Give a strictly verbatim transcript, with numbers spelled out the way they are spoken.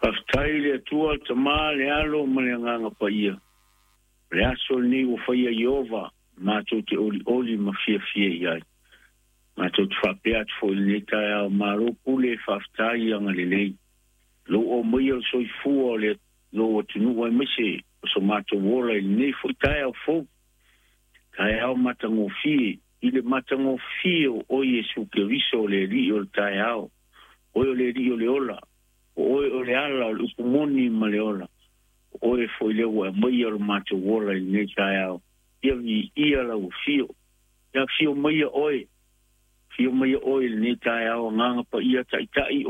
Aftai le tua tama le alo maleanga pa ia. Le aso ni u faya Iova, mato te oli oli ma fia fia iai. Mato te whapeat fo le tai au maro pule whaftai anga le lei. Lo o mia soi fua le lo o tunu wai mese, so mato wola i nei fo tai au fo. Tai au matango fie, i le matango fie o Yesu ke riso le li o le tai au. O le li o le ola. O o le ala o kumoni ma le ola. O e foi le wa mai o macho wola ni kai au. Ia vi ia la o fio. Ia fio mai oi. Fio mai oi ni kai au nganga pa ia tai tai